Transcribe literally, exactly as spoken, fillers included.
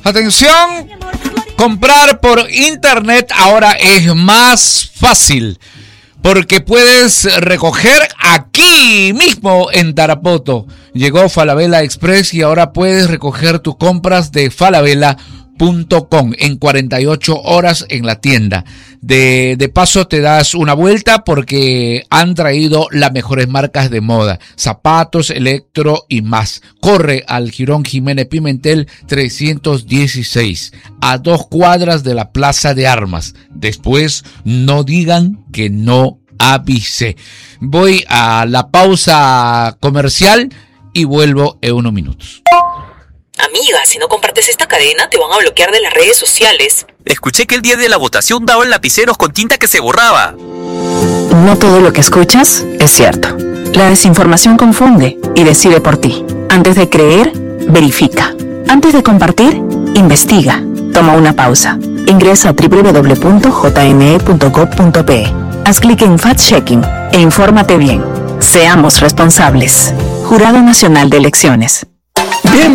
Atención, comprar por internet ahora es más fácil porque puedes recoger aquí mismo en Tarapoto. Llegó Falabella Express y ahora puedes recoger tus compras de falabella punto com en cuarenta y ocho horas en la tienda. De, de paso te das una vuelta porque han traído las mejores marcas de moda, zapatos, electro y más. Corre al Girón Jiménez Pimentel trescientos dieciséis, a dos cuadras de la Plaza de Armas. Después no digan que no avisé. Voy a la pausa comercial y vuelvo en unos minutos. Amiga, si no compartes esta cadena, te van a bloquear de las redes sociales. Escuché que el día de la votación daban lapiceros con tinta que se borraba. No todo lo que escuchas es cierto. La desinformación confunde y decide por ti. Antes de creer, verifica. Antes de compartir, investiga. Toma una pausa. Ingresa a doble u doble u doble u punto j n e punto gov punto p e. Haz clic en Fact-Checking e infórmate bien. Seamos responsables. Jurado Nacional de Elecciones.